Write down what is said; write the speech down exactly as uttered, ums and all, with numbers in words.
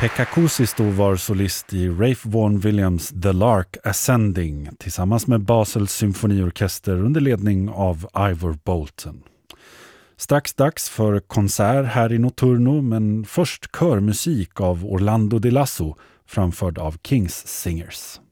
Pekka Kuusisto var solist i Ralph Vaughan Williams The Lark Ascending tillsammans med Basels symfoniorkester under ledning av Ivor Bolton. Strax dags för konsert här i Notturno, men först körmusik av Orlando Di Lasso framförd av Kings Singers.